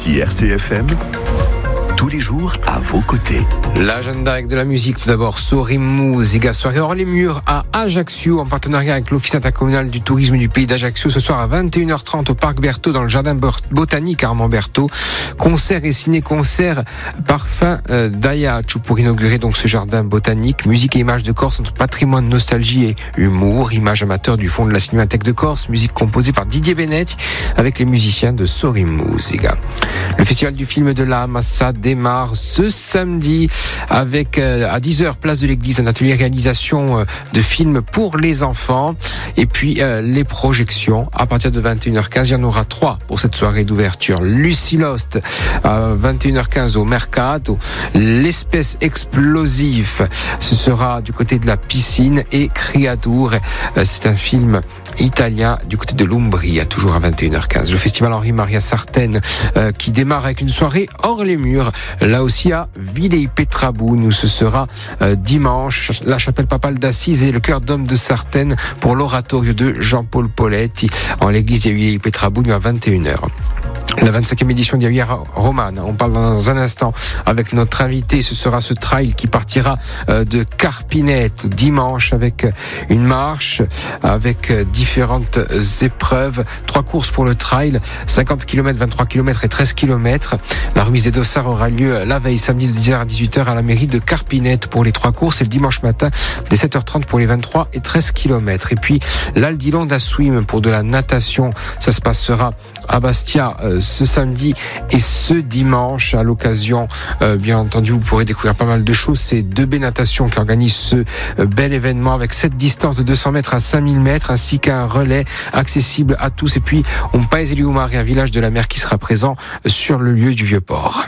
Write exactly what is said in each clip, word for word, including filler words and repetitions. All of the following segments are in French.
Ici R C F M, tous les jours à vos côtés. L'agenda avec de la musique, tout d'abord, Sorimou, Ziga soirée hors les murs à Ajaccio, en partenariat avec l'Office intercommunal du tourisme du pays d'Ajaccio, ce soir à vingt et une heures trente au Parc Berthaud, dans le jardin botanique Armand Berthaud. Concert et ciné-concert Parfum euh, d'Ajaccio pour inaugurer donc ce jardin botanique. Musique et images de Corse entre patrimoine, nostalgie et humour. Images amateurs du fond de la Cinémathèque de Corse. Musique composée par Didier Bennett avec les musiciens de Sorimou, Ziga. Le festival du film de l'âme, ça démarre ce samedi avec euh, à dix heures place de l'église un atelier réalisation euh, de films pour les enfants et puis euh, les projections à partir de vingt et une heures quinze. Il y en aura trois pour cette soirée d'ouverture. Lucy Lost à vingt et une heures quinze au Mercato, L'espèce explosive, ce sera du côté de la piscine, et Criature, euh, c'est un film italien du côté de l'Umbria, toujours à vingt et une heures quinze. Le festival Henri-Maria Sartène euh, qui démarre avec une soirée hors les murs, là aussi à Villers-Pétrabougne, où ce sera euh, dimanche, la chapelle papale d'Assise et le cœur d'homme de Sartène pour l'oratorio de Jean-Paul Poletti en l'église de Villers-Pétrabougne à vingt et une heures. La vingt-cinquième édition d'Iavia Romane. On parle dans un instant avec notre invité. Ce sera ce trail qui partira de Carpinette dimanche avec une marche, avec différentes épreuves. Trois courses pour le trail, cinquante kilomètres, vingt-trois kilomètres et treize kilomètres. La remise des dossards aura lieu la veille, samedi de dix heures à dix-huit heures à la mairie de Carpinette pour les trois courses, et le dimanche matin dès sept heures trente pour les vingt-trois et treize kilomètres. Et puis l'Aldilon d'Assouim pour de la natation. Ça se passera à Bastia euh, ce samedi et ce dimanche. À l'occasion, euh, bien entendu, vous pourrez découvrir pas mal de choses. C'est deux B Natation qui organise ce euh, bel événement avec cette distance de deux cents mètres à cinq mille mètres, ainsi qu'un relais accessible à tous. Et puis, on paise Elioumar et un village de la mer qui sera présent sur le lieu du Vieux-Port.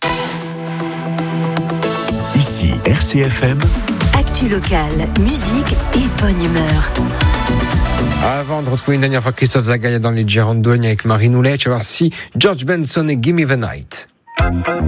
Ici R C F M. Actu locale, musique et bonne humeur. Avant de retrouver une dernière fois Christophe Zagaia dans les Girondogne avec Marie Noulet, tu vas voir si George Benson et Gimme the Night.